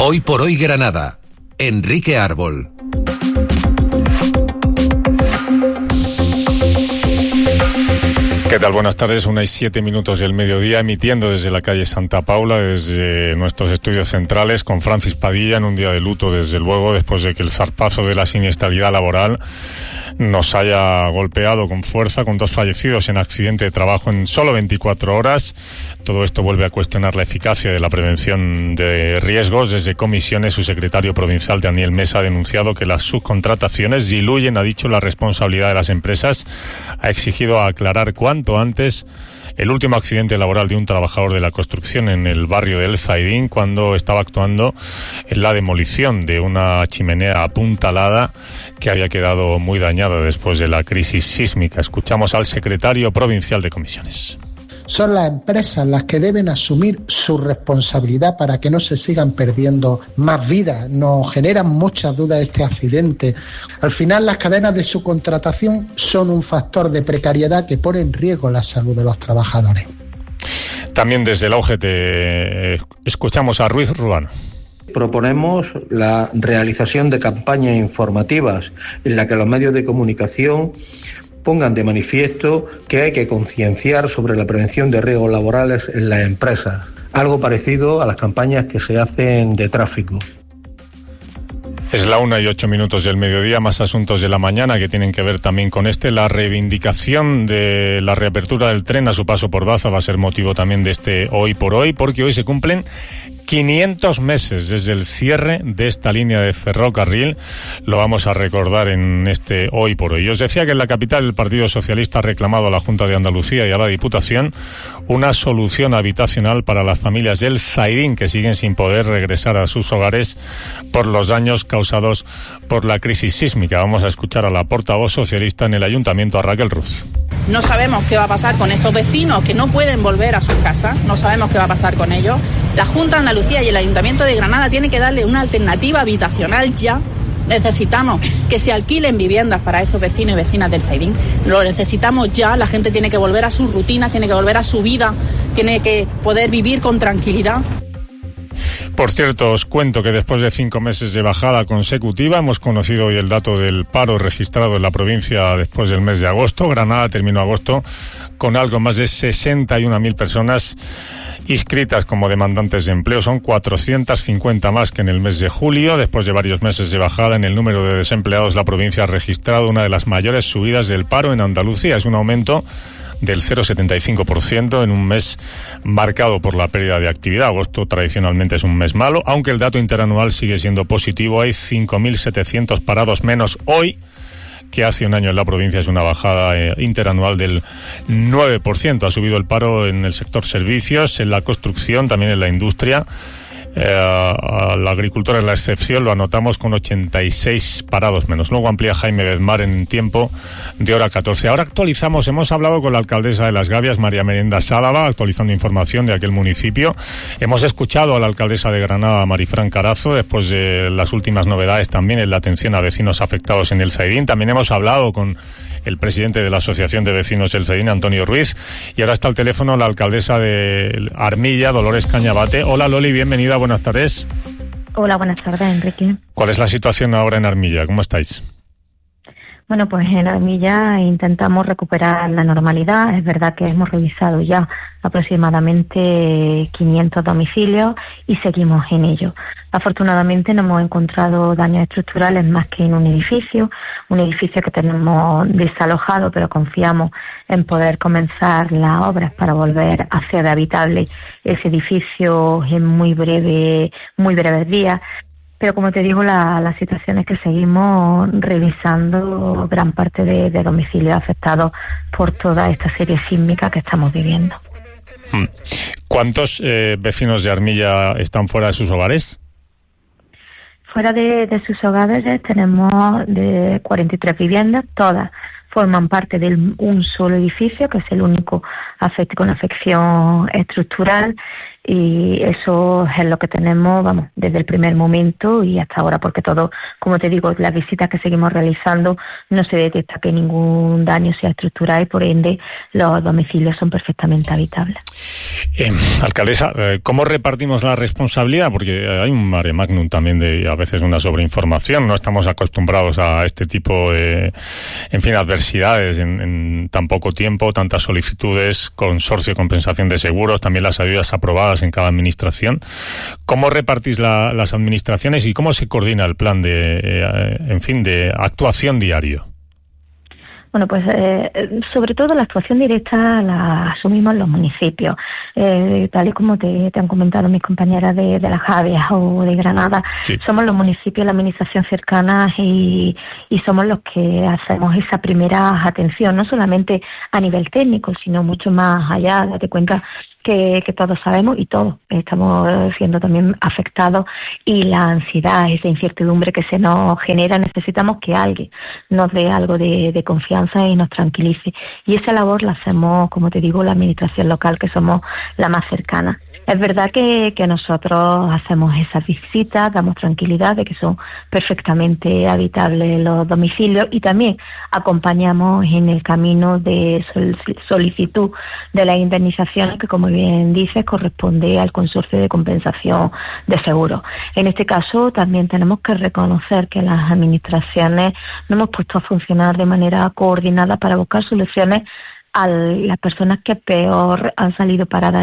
Hoy por hoy Granada. Enrique Árbol. ¿Qué tal? Buenas tardes, 1:07 del mediodía, emitiendo desde la calle Santa Paula, desde nuestros estudios centrales, con Francis Padilla, en un día de luto, desde luego, después de que el zarpazo de la siniestralidad laboral nos haya golpeado con fuerza, con 2 fallecidos en accidente de trabajo en solo 24 horas. Todo esto vuelve a cuestionar la eficacia de la prevención de riesgos. Desde Comisiones, su secretario provincial, Daniel Mesa, ha denunciado que las subcontrataciones diluyen, ha dicho, la responsabilidad de las empresas. Ha exigido aclarar cuanto antes el último accidente laboral de un trabajador de la construcción en el barrio de El Zaidín, cuando estaba actuando en la demolición de una chimenea apuntalada que había quedado muy dañada después de la crisis sísmica. Escuchamos al secretario provincial de Comisiones. Son las empresas las que deben asumir su responsabilidad para que no se sigan perdiendo más vidas. Nos generan muchas dudas este accidente. Al final, las cadenas de subcontratación son un factor de precariedad que pone en riesgo la salud de los trabajadores. También desde la UGT escuchamos a Ruiz Ruano. Proponemos la realización de campañas informativas en las que los medios de comunicación pongan de manifiesto que hay que concienciar sobre la prevención de riesgos laborales en las empresas, algo parecido a las campañas que se hacen de tráfico. Es la 1:08 del mediodía, más asuntos de la mañana que tienen que ver también con la reivindicación de la reapertura del tren a su paso por Baza va a ser motivo también de este Hoy por Hoy, porque hoy se cumplen 500 meses desde el cierre de esta línea de ferrocarril. Lo vamos a recordar en este Hoy por Hoy. Os decía que en la capital el Partido Socialista ha reclamado a la Junta de Andalucía y a la Diputación una solución habitacional para las familias del Zaidín que siguen sin poder regresar a sus hogares por los daños causados por la crisis sísmica. Vamos a escuchar a la portavoz socialista en el Ayuntamiento, a Raquel Ruz. No sabemos qué va a pasar con estos vecinos que no pueden volver a sus casas, no sabemos qué va a pasar con ellos. La Junta de Andalucía y el Ayuntamiento de Granada tienen que darle una alternativa habitacional ya. Necesitamos que se alquilen viviendas para estos vecinos y vecinas del Zaidín. Lo necesitamos ya, la gente tiene que volver a sus rutinas, tiene que volver a su vida, tiene que poder vivir con tranquilidad. Por cierto, os cuento que después de 5 meses de bajada consecutiva, hemos conocido hoy el dato del paro registrado en la provincia después del mes de agosto. Granada terminó agosto con algo más de 61.000 personas inscritas como demandantes de empleo. Son 450 más que en el mes de julio. Después de varios meses de bajada en el número de desempleados, la provincia ha registrado una de las mayores subidas del paro en Andalucía. Es un aumento del 0,75% en un mes marcado por la pérdida de actividad. Agosto tradicionalmente es un mes malo, aunque el dato interanual sigue siendo positivo. Hay 5.700 parados menos hoy que hace un año en la provincia. Es una bajada interanual del 9%. Ha subido el paro en el sector servicios, en la construcción, también en la industria. La agricultura es la excepción, lo anotamos con 86 parados menos. Luego amplía Jaime Bedmar en tiempo de hora 14. Ahora actualizamos, hemos hablado con la alcaldesa de Las Gavias, María Merenda Sálava, actualizando información de aquel municipio. Hemos escuchado a la alcaldesa de Granada, Marifran Carazo, después de las últimas novedades también en la atención a vecinos afectados en el Zaidín. También hemos hablado con el presidente de la Asociación de Vecinos del Zaidín, Antonio Ruiz, y ahora está al teléfono la alcaldesa de Armilla, Dolores Cañabate. Hola Loli, bienvenida, buenas tardes. Hola, buenas tardes, Enrique. ¿Cuál es la situación ahora en Armilla? ¿Cómo estáis? Bueno, pues en Armilla intentamos recuperar la normalidad. Es verdad que hemos revisado ya aproximadamente 500 domicilios y seguimos en ello. Afortunadamente no hemos encontrado daños estructurales más que en un edificio que tenemos desalojado, pero confiamos en poder comenzar las obras para volver a hacer habitable ese edificio en muy breves días. Pero como te digo, la situación es que seguimos revisando gran parte de domicilios afectados por toda esta serie sísmica que estamos viviendo. ¿Cuántos vecinos de Armilla están fuera de sus hogares? Fuera de sus hogares tenemos de 43 viviendas, todas forman parte de un solo edificio, que es el único con afección estructural, y eso es lo que tenemos, desde el primer momento y hasta ahora, porque todo, como te digo, las visitas que seguimos realizando no se detecta que ningún daño sea estructural y por ende los domicilios son perfectamente habitables. Alcaldesa, ¿cómo repartimos la responsabilidad? Porque hay un mare magnum también de a veces una sobreinformación, no estamos acostumbrados a este tipo de, adversidades en tan poco tiempo, tantas solicitudes, consorcio de compensación de seguros, también las ayudas aprobadas en cada administración. ¿Cómo repartís las administraciones y cómo se coordina el plan de actuación diario? Bueno, pues sobre todo la actuación directa la asumimos los municipios. Tal y como te han comentado mis compañeras de Las Javias o de Granada, sí. Somos los municipios, la administración cercana y somos los que hacemos esa primera atención, no solamente a nivel técnico, sino mucho más allá. Date cuenta que todos sabemos y todos estamos siendo también afectados, y la ansiedad, esa incertidumbre que se nos genera, necesitamos que alguien nos dé algo de confianza y nos tranquilice, y esa labor la hacemos, como te digo, la administración local, que somos la más cercana. Es verdad que nosotros hacemos esas visitas, damos tranquilidad de que son perfectamente habitables los domicilios, y también acompañamos en el camino de solicitud de las indemnizaciones, que, como bien dices, corresponde al consorcio de compensación de seguros. En este caso también tenemos que reconocer que las administraciones nos hemos puesto a funcionar de manera coordinada para buscar soluciones a las personas que peor han salido paradas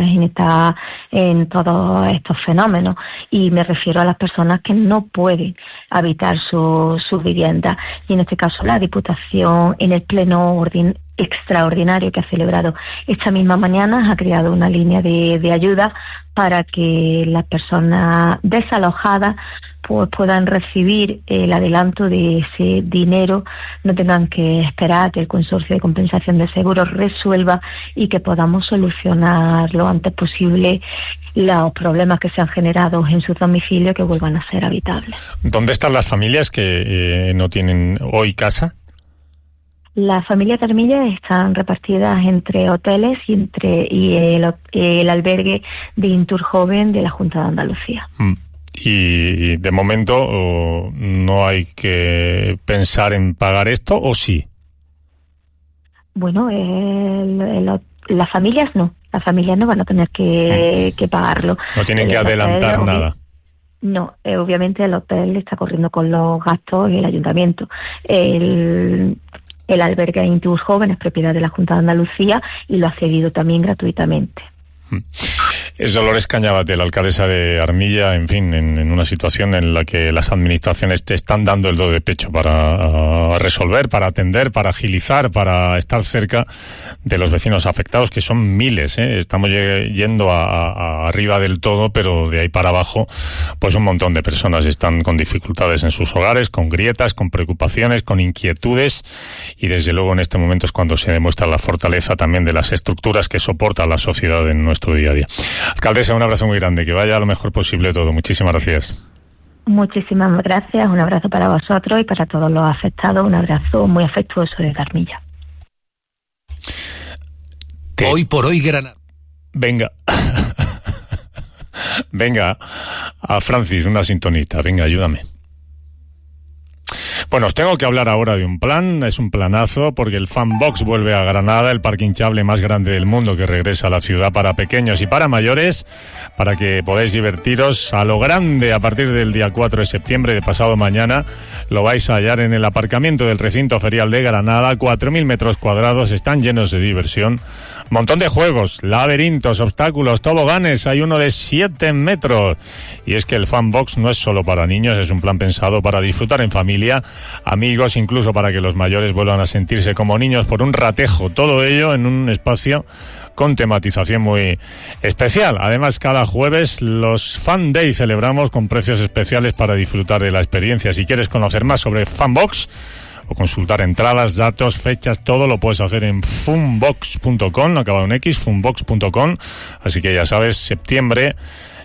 en todos estos fenómenos, y me refiero a las personas que no pueden habitar su vivienda. Y en este caso la Diputación, en el pleno extraordinario que ha celebrado esta misma mañana, ha creado una línea de ayuda para que las personas desalojadas pues puedan recibir el adelanto de ese dinero, no tengan que esperar que el consorcio de compensación de seguros resuelva, y que podamos solucionar lo antes posible los problemas que se han generado en sus domicilios, que vuelvan a ser habitables. ¿Dónde están las familias que no tienen hoy casa? Las familias de Armilla están repartidas entre hoteles y el albergue de Intur Joven de la Junta de Andalucía. ¿Y de momento no hay que pensar en pagar esto, o sí? Bueno, las familias no. Las familias no van a tener que pagarlo. No tienen que adelantar nada. No, obviamente el hotel está corriendo con los gastos y el ayuntamiento. El albergue Intur Joven es propiedad de la Junta de Andalucía y lo ha cedido también gratuitamente. Es Dolores Cañabate, la alcaldesa de Armilla, en una situación en la que las administraciones te están dando el do de pecho para resolver, para atender, para agilizar, para estar cerca de los vecinos afectados, que son miles, ¿eh? Estamos yendo a arriba del todo, pero de ahí para abajo, pues un montón de personas están con dificultades en sus hogares, con grietas, con preocupaciones, con inquietudes, y desde luego en este momento es cuando se demuestra la fortaleza también de las estructuras que soporta la sociedad en nuestro día a día. Alcaldesa, un abrazo muy grande, que vaya lo mejor posible todo. Muchísimas gracias. Muchísimas gracias, un abrazo para vosotros y para todos los afectados, un abrazo muy afectuoso desde Armilla. Hoy por hoy, Granada. Venga. Venga, a Francis, una sintonita. Venga, ayúdame. Bueno, os tengo que hablar ahora de un plan, es un planazo, porque el Fanbox vuelve a Granada, el parque hinchable más grande del mundo que regresa a la ciudad para pequeños y para mayores, para que podáis divertiros a lo grande a partir del día 4 de septiembre, de pasado mañana. Lo vais a hallar en el aparcamiento del recinto ferial de Granada, 4.000 metros cuadrados, están llenos de diversión. Montón de juegos, laberintos, obstáculos, toboganes, hay uno de 7 metros. Y es que el Fanbox no es solo para niños, es un plan pensado para disfrutar en familia, amigos, incluso para que los mayores vuelvan a sentirse como niños por un ratejo. Todo ello en un espacio con tematización muy especial. Además, cada jueves los Fan Day celebramos con precios especiales para disfrutar de la experiencia. Si quieres conocer más sobre Fanbox o consultar entradas, datos, fechas, todo lo puedes hacer en funbox.com, acabado en X, funbox.com. Así que ya sabes, septiembre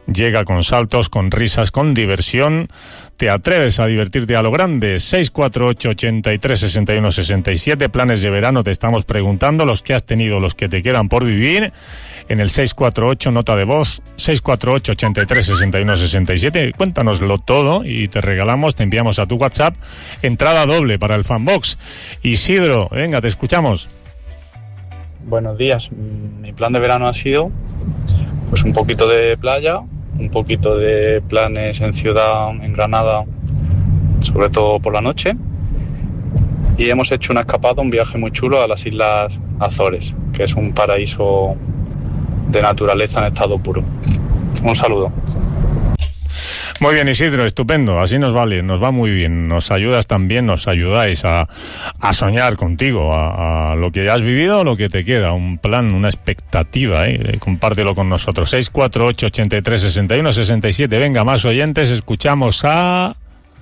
llega con saltos, con risas, con diversión. ¿Te atreves a divertirte a lo grande? 648 83 61 67. Planes de verano, te estamos preguntando, los que has tenido, los que te quedan por vivir. En el 648, nota de voz, 648 83 61 67. Cuéntanoslo todo y te regalamos, te enviamos a tu WhatsApp entrada doble para el Fanbox. Isidro, venga, te escuchamos. Buenos días. Mi plan de verano ha sido pues un poquito de playa, un poquito de planes en ciudad, en Granada, sobre todo por la noche. Y hemos hecho una escapada, un viaje muy chulo a las Islas Azores, que es un paraíso de naturaleza en estado puro. Un saludo. Muy bien, Isidro, estupendo, así nos vale, nos va muy bien, nos ayudas también, nos ayudáis a soñar contigo, a lo que has vivido, lo que te queda, un plan, una expectativa, compártelo con nosotros. 648 83 61 67. Venga, más oyentes, escuchamos a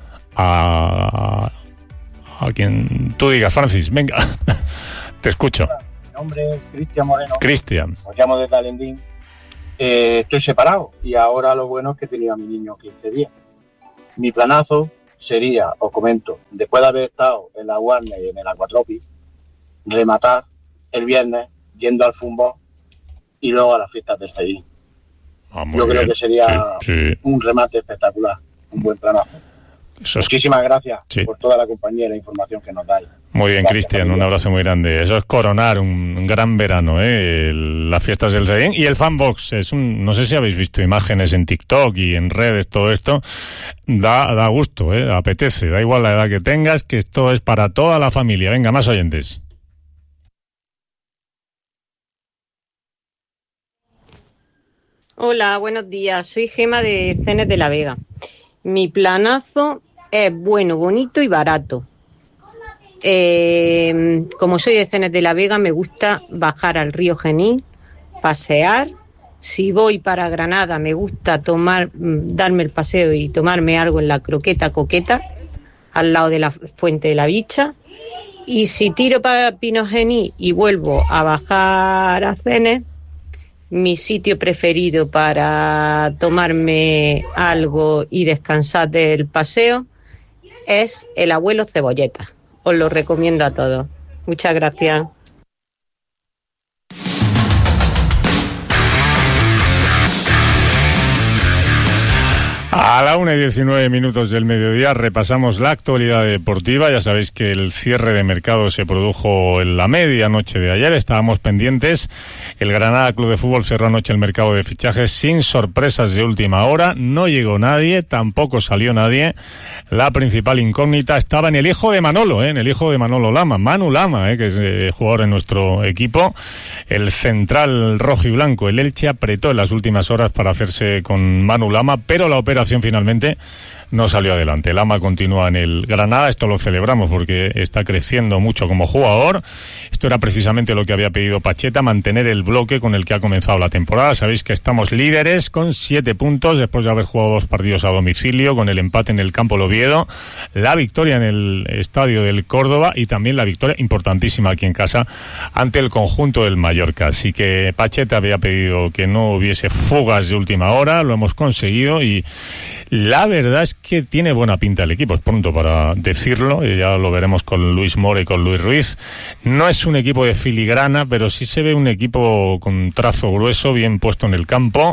quien tú digas. Francis, venga, te escucho. Mi nombre es Cristian Moreno. Cristian. Os llamo desde Alendín. Estoy separado y ahora lo bueno es que tenía a mi niño 15 días. Mi planazo sería, os comento, después de haber estado en la Warner y en el Aquatropic, rematar el viernes yendo al fútbol y luego a las fiestas del Cedín. Yo creo que sería un remate espectacular, un buen planazo. Muchísimas gracias por toda la compañía y la información que nos dais. Muy bien, Cristian, un abrazo muy grande. Eso es coronar un gran verano, las fiestas del Cedín y el Fanbox. No sé si habéis visto imágenes en TikTok y en redes, todo esto da gusto, apetece, da igual la edad que tengas, que esto es para toda la familia. Venga, más oyentes. Hola, buenos días. Soy Gema de Cenes de la Vega. Mi planazo es bueno, bonito y barato. Como soy de Cenes de la Vega, me gusta bajar al río Genil, pasear. Si voy para Granada, me gusta darme el paseo y tomarme algo en la Croqueta Coqueta, al lado de la Fuente de la Bicha. Y si tiro para Pino Genil y vuelvo a bajar a Cenes, mi sitio preferido para tomarme algo y descansar del paseo es el Abuelo Cebolleta. Os lo recomiendo a todos. Muchas gracias. A la 1:19 del mediodía repasamos la actualidad deportiva. Ya sabéis que el cierre de mercado se produjo en la medianoche de ayer. Estábamos pendientes. El Granada Club de Fútbol cerró anoche el mercado de fichajes sin sorpresas de última hora. No llegó nadie, tampoco salió nadie. La principal incógnita estaba en el hijo de Manolo, en el hijo de Manolo Lama, Manu Lama, que es jugador en nuestro equipo. El central rojo y blanco, el Elche, apretó en las últimas horas para hacerse con Manu Lama, pero la operación finalmente no salió adelante. Lama continúa en el Granada, esto lo celebramos porque está creciendo mucho como jugador. Esto era precisamente lo que había pedido Pacheta, mantener el bloque con el que ha comenzado la temporada. Sabéis que estamos líderes con 7 puntos después de haber jugado 2 partidos a domicilio, con el empate en el Campo El Oviedo, la victoria en el Estadio del Córdoba y también la victoria importantísima aquí en casa ante el conjunto del Mallorca. Así que Pacheta había pedido que no hubiese fugas de última hora, lo hemos conseguido y la verdad es que tiene buena pinta el equipo, es pronto para decirlo, y ya lo veremos con Luis Mora y con Luis Ruiz. No es un equipo de filigrana, pero sí se ve un equipo con trazo grueso, bien puesto en el campo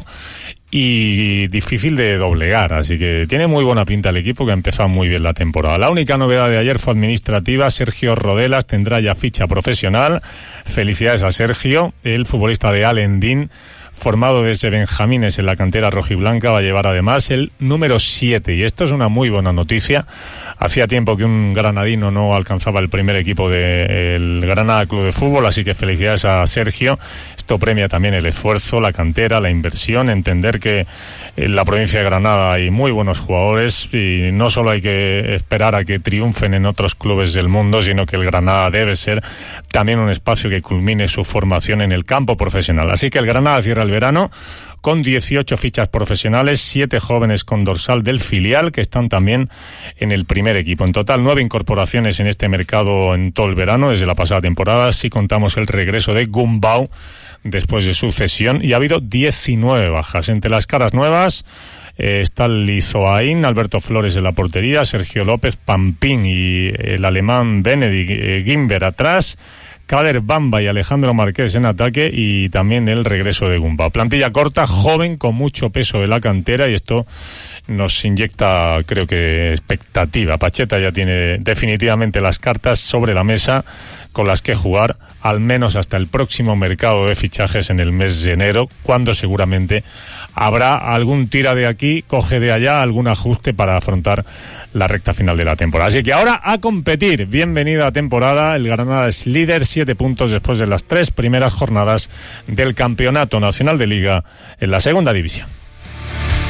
y difícil de doblegar, así que tiene muy buena pinta el equipo, que ha empezado muy bien la temporada. La única novedad de ayer fue administrativa. Sergio Rodelas tendrá ya ficha profesional. Felicidades a Sergio, el futbolista de Alendín, formado desde benjamines en la cantera rojiblanca, va a llevar además el número 7, y esto es una muy buena noticia. Hacía tiempo que un granadino no alcanzaba el primer equipo del Granada Club de Fútbol, así que felicidades a Sergio. Esto premia también el esfuerzo, la cantera, la inversión, entender que en la provincia de Granada hay muy buenos jugadores y no solo hay que esperar a que triunfen en otros clubes del mundo, sino que el Granada debe ser también un espacio que culmine su formación en el campo profesional. Así que el Granada cierra el verano con 18 fichas profesionales, 7 jóvenes con dorsal del filial que están también en el primer equipo. En total 9 incorporaciones en este mercado en todo el verano desde la pasada temporada, si contamos el regreso de Gumbau después de su cesión, y ha habido 19 bajas. Entre las caras nuevas está Lizoaín, Alberto Flores en la portería, Sergio López, Pampín y el alemán Benedikt Gimber atrás, Kader Bamba y Alejandro Marqués en ataque, y también el regreso de Gumbau. Plantilla corta, joven, con mucho peso de la cantera, y esto nos inyecta, creo que, expectativa. Pacheta ya tiene definitivamente las cartas sobre la mesa con las que jugar, al menos hasta el próximo mercado de fichajes en el mes de enero, cuando seguramente habrá algún tira de aquí, coge de allá, algún ajuste para afrontar la recta final de la temporada. Así que ahora a competir. Bienvenida temporada. El Granada es líder, 7 puntos después de las 3 primeras jornadas del Campeonato Nacional de Liga en la segunda división.